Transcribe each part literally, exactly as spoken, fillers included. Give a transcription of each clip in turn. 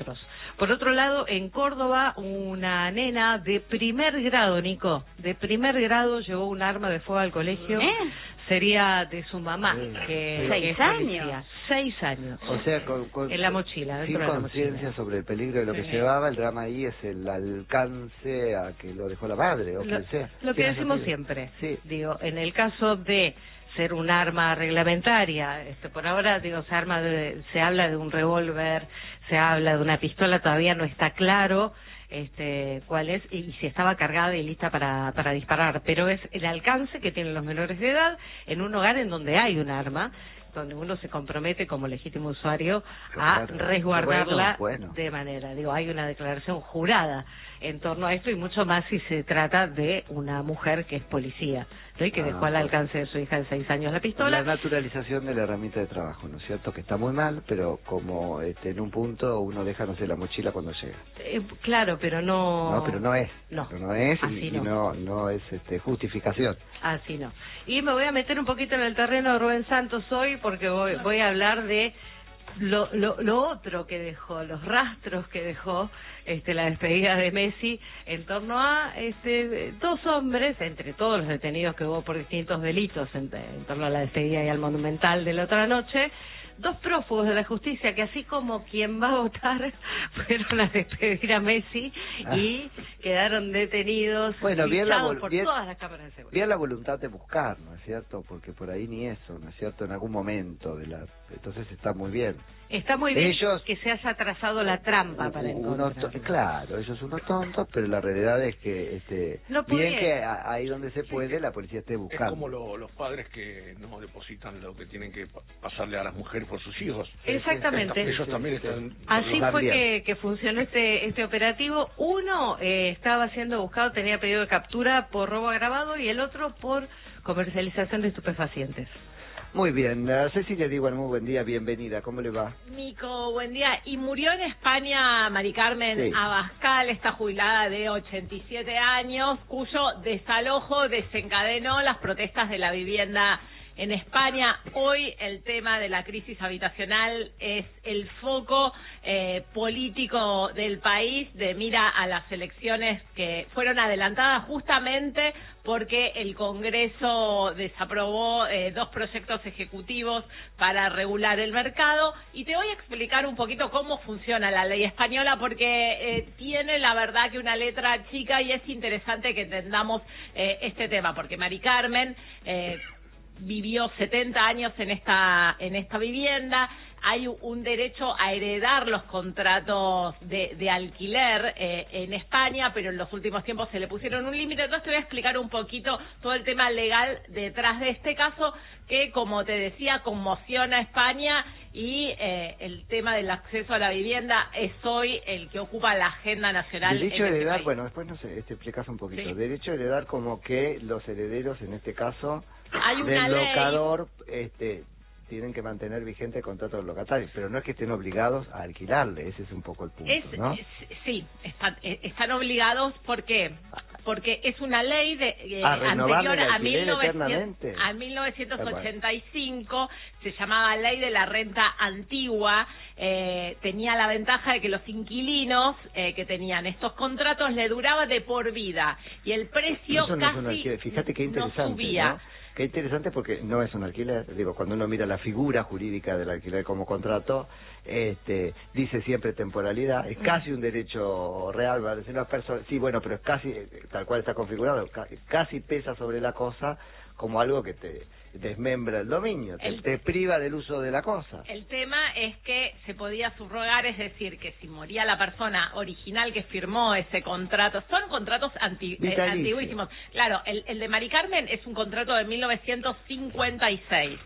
otros. Por otro lado, en Córdoba, una nena de primer grado, Nico, de primer grado llevó un arma de fuego al colegio. ¿Eh? Sería de su mamá, que, ¿Seis que es años? policía. Seis años. O sea, con, con, en la mochila, dentro sin de la conciencia mochila. sobre el peligro de lo que Sí. llevaba, el drama ahí es el alcance a que lo dejó la madre, o Lo, quien sea. lo que ¿Tiene decimos sentido? siempre, Sí. digo, en el caso de ser un arma reglamentaria, este, por ahora digo se arma de, se habla de un revólver, se habla de una pistola, todavía no está claro este cuál es y si estaba cargada y lista para para disparar, pero es el alcance que tienen los menores de edad en un hogar en donde hay un arma, donde uno se compromete como legítimo usuario a Claro. resguardarla Bueno, bueno. de manera, digo, hay una declaración jurada en torno a esto y mucho más si se trata de una mujer que es policía, ¿no? Y que Ah, dejó al bueno. alcance de su hija de seis años la pistola. La naturalización de la herramienta de trabajo, ¿no es cierto? Que está muy mal, pero como este, en un punto uno deja, no sé, la mochila cuando llega. Eh, claro, pero no... No, pero no es. No, Pero no es y, así y no. no, no es este, justificación. Así no. Y me voy a meter un poquito en el terreno de Rubén Santos hoy porque voy, voy a hablar de lo, lo, lo otro que dejó, los rastros que dejó este, la despedida de Messi en torno a este, dos hombres, entre todos los detenidos que hubo por distintos delitos en, en torno a la despedida y al Monumental de la otra noche, dos prófugos de la justicia que así como quien va a votar fueron a despedir a Messi Ah. y quedaron detenidos, Bueno, bien la, fichados vol- por bien, todas las cámaras de seguridad. bien la voluntad de buscar, ¿no es cierto? Porque por ahí ni eso, ¿no es cierto? En algún momento de la... Entonces está muy bien. Está muy bien Ellos- que se haya trazado la trampa para Unos encontrar. to- claro, ellos son unos tontos, pero la realidad es que este, No bien podía. que a- ahí donde se puede la policía esté Es buscando. como lo- los padres que no depositan lo que tienen que pa- pasarle a las mujeres por sus hijos. Exactamente. Ellos también están... Así Los fue también. que, que funcionó este este operativo. Uno eh, estaba siendo buscado, tenía pedido de captura por robo agravado y el otro por comercialización de estupefacientes. Muy bien, uh, Cecilia Diwan, muy buen día, bienvenida, ¿cómo le va? Nico, buen día. Y murió en España Mari Carmen Sí. Abascal, esta jubilada de ochenta y siete años, cuyo desalojo desencadenó las protestas de la vivienda en España. Hoy el tema de la crisis habitacional es el foco eh, político del país de mira a las elecciones que fueron adelantadas justamente porque el Congreso desaprobó eh, dos proyectos ejecutivos para regular el mercado y te voy a explicar un poquito cómo funciona la ley española porque eh, tiene la verdad que una letra chica y es interesante que entendamos eh, este tema porque Mari Carmen eh, vivió setenta años en esta en esta vivienda. Hay un derecho a heredar los contratos de, de alquiler eh, en España, pero en los últimos tiempos se le pusieron un límite. Entonces te voy a explicar un poquito todo el tema legal detrás de este caso que, como te decía, conmociona a España y eh, el tema del acceso a la vivienda es hoy el que ocupa la agenda nacional. Derecho en a este heredar, país. bueno, después no sé, este explicas un poquito. Sí. Derecho a heredar como que los herederos, en este caso, Hay una del ley. locador, este, tienen que mantener vigente el contrato del locatario, pero no es que estén obligados a alquilarle, ese es un poco el punto, Es, ¿no? es- sí, están, eh, están obligados porque porque es una ley de eh, ¿A renovarle anterior el a, alquiler mil novecientos, eternamente? a mil novecientos ochenta y cinco, se llamaba Ley de la Renta Antigua, eh, tenía la ventaja de que los inquilinos eh, que tenían estos contratos le duraba de por vida y el precio Eso no es un casi alquiler. Fíjate qué no interesante, subía. ¿no? Qué interesante porque no es un alquiler. Digo, cuando uno mira la figura jurídica del alquiler como contrato, este, dice siempre temporalidad. Es casi un derecho real, ¿vale? Si no es perso- sí, bueno, pero es casi, eh, tal cual está configurado, ca- casi pesa sobre la cosa como algo que te desmembra el dominio, te, El- te priva del uso de la cosa. El tema es que se podía subrogar, es decir, que si moría la persona original que firmó ese contrato, son contratos anti, eh, Vitalicio. antiguísimos. Claro, el, el de Mari Carmen es un contrato de mil novecientos cincuenta y seis.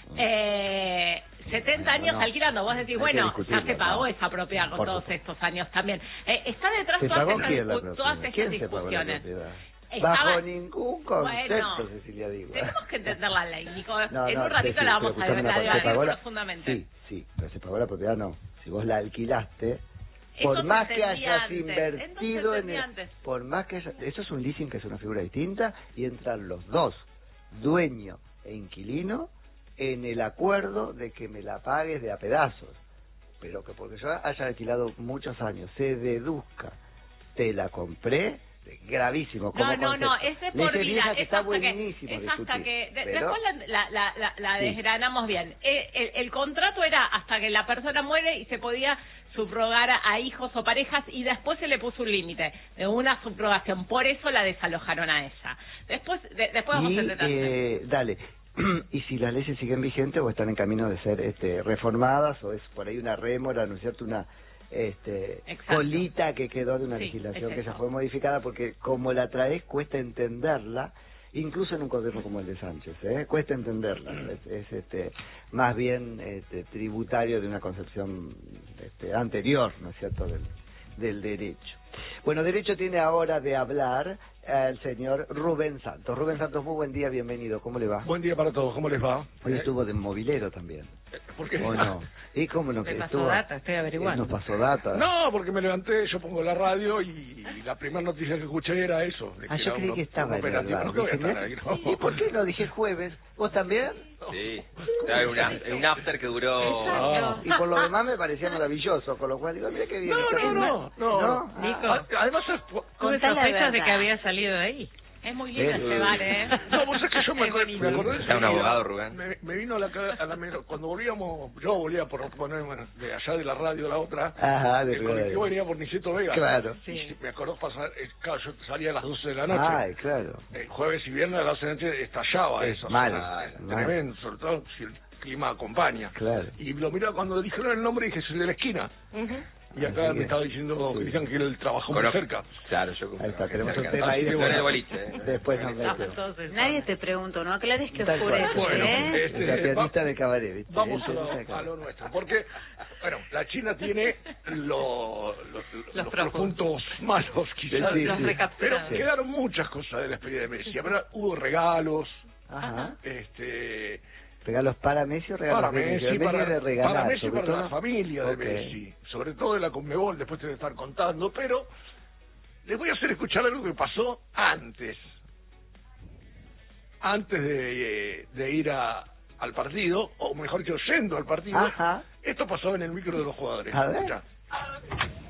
Eh, setenta Bueno, años no. alquilando, vos decís, Hay que bueno, ya discutirlo, se pagó ¿no? esa propiedad con Por todos supuesto. estos años también. Eh, está detrás ¿Se todas pagó estas, quién la discu- propiedad? todas estas ¿Quién se pagó la discusiones. propiedad? Estaba- Bajo ningún concepto, Bueno, Cecilia Digo. Tenemos que entender la ley, Nico. No, en no, un ratito sí, la pero vamos a escuchame ver, una la cosa, ¿se pagó debatir la- profundamente. Sí, sí, pero se pagó la propiedad no. Si vos la alquilaste, Eso por se más que entendía hayas antes. invertido Entonces en entendía el, antes. por más que haya- eso es un leasing que es una figura distinta y entran los dos, dueño e inquilino, en el acuerdo de que me la pagues de a pedazos. pero que porque yo haya alquilado muchos años se deduzca, te la compré, gravísimo. Como no, no, no, concepto. ese es Le por dice, vida. vieja, que Es está hasta que, buenísimo es hasta discutir, que de- pero- después la, la, la, la Sí. desgranamos bien. Eh, El, el contrato era hasta que la persona muere y se podía subrogar a, a hijos o parejas, y después se le puso un límite de una subrogación. Por eso la desalojaron a ella. Después, de- después vamos Y, a intentar. eh, dale, y si las leyes siguen vigentes o están en camino de ser este, reformadas, o es por ahí una rémora, ¿no es cierto?, una este, Exacto. colita que quedó de una Sí, legislación es que ya eso. fue modificada, porque como la traes cuesta entenderla, incluso en un gobierno como el de Sánchez, ¿eh? Cuesta entenderla, es, es, este, más bien este, tributario de una concepción este, anterior, ¿no es cierto?, del, del derecho. Bueno, derecho tiene ahora de hablar el señor Rubén Santos. Rubén Santos, muy buen día, bienvenido, ¿cómo le va? Buen día para todos, ¿cómo les va? Hoy Eh, estuvo de movilero también, ¿Por qué? ¿o no? ¿Y cómo no? Me que pasó estuvo? data, estoy averiguando. Eh, Nos pasó data. No, porque me levanté, yo pongo la radio y, y la primera noticia que escuché era eso. de Ah, yo era creí uno- que estaba un en el operativo. bar. No, que voy a Dije, estar ahí, mirá, no. ¿y por qué no? Dije jueves. ¿Vos también? Sí, estaba en una- en un after que duró... Ah, y por lo demás me parecía maravilloso, con lo cual digo, mira qué bien. No, está no, bien. no, no, ¿No? Nico. Ah, además es... Tuve Contá la sospechas de verdad. que había salido de ahí. Es muy lindo Eh, este bar, ¿eh? No, vos sabés que yo me, Es me buenísimo. acordé Está un enseguida. abogado, Rubén. Me, me vino a la, ca- a la mero- cuando volvíamos, yo volvía por ponerme de allá de la radio a la otra, Ajá, de el colectivo radio. venía por Niceto Vega. Claro. Y sí, me acordó pasar, eh, claro, yo salía a las doce de la noche. Ay, claro. El jueves y viernes a las doce de la noche estallaba Es eso. mal, Ah, mal. tremendo, sobre todo si el clima acompaña. Claro. Y lo miraba cuando dijeron el nombre y dije, es el de la esquina. Y acá Así me que- estaba diciendo, sí. Cristian, que él trabajó muy Conozco- cerca. Claro, yo... Ahí está, tenemos un cerca. tema ahí Así que después. bueno, el boliche, ¿eh? Después nos Ah, metemos. entonces, Nadie te preguntó, no aclares que Tal cual. oscurece, Bueno, ¿eh? este, La pianista va- de cabaret, ¿viste? Vamos Ese a no se lo, acaba. a lo nuestro, porque, bueno, la China tiene lo- lo- los, los profundos. puntos malos, quizás, Sí, los sí. pero recapturados. Sí. quedaron muchas cosas de la experiencia de Messi. Pero hubo regalos, Ajá. este... ¿Regalos para Messi o regalos Para de Messi? Messi, Messi para, de regalar, para Messi y sobre para la todo. familia de Ok. Messi, sobre todo de la Conmebol, después te voy a estar contando, pero les voy a hacer escuchar algo que pasó antes, antes de, de ir a, al partido, o mejor dicho, yendo al partido. Ajá. Esto pasó en el micro de los jugadores. A ver. Escuchá.